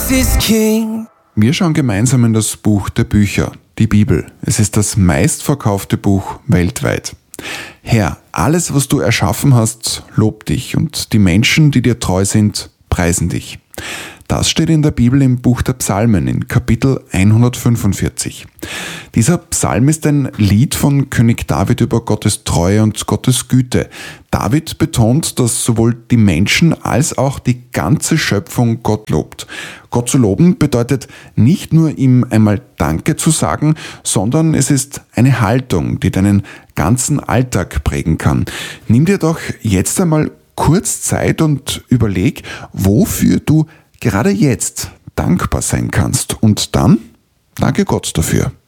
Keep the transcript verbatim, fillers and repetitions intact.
Jesus is King. Wir schauen gemeinsam in das Buch der Bücher, die Bibel. Es ist das meistverkaufte Buch weltweit. Herr, alles, was du erschaffen hast, lobt dich und die Menschen, die dir treu sind, preisen dich. Das steht in der Bibel im Buch der Psalmen in Kapitel hundertfünfundvierzig. Dieser Psalm ist ein Lied von König David über Gottes Treue und Gottes Güte. David betont, dass sowohl die Menschen als auch die ganze Schöpfung Gott lobt. Gott zu loben bedeutet nicht nur ihm einmal Danke zu sagen, sondern es ist eine Haltung, die deinen ganzen Alltag prägen kann. Nimm dir doch jetzt einmal kurz Zeit und überleg, wofür du gerade jetzt dankbar sein kannst. Und dann danke Gott dafür.